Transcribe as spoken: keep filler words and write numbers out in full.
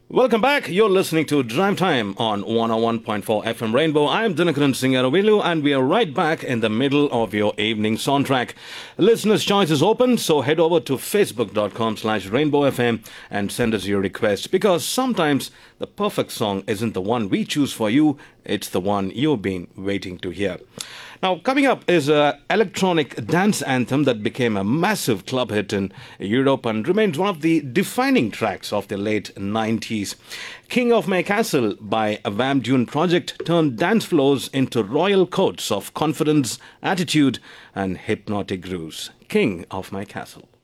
Welcome back. You're listening to Drive Time on one oh one point four F M Rainbow. I'm Dinakaran Singaravilu, and we are right back in the middle of your evening soundtrack. Listeners' choice is open, so head over to facebook.com slash rainbowfm and send us your request, because sometimes the perfect song isn't the one we choose for you, it's the one you've been waiting to hear. Now, coming up is an electronic dance anthem that became a massive club hit in Europe and remains one of the defining tracks of the late nineties. King of My Castle by a Vam Dune Project turned dance floors into royal courts of confidence, attitude, and hypnotic grooves. King of My Castle.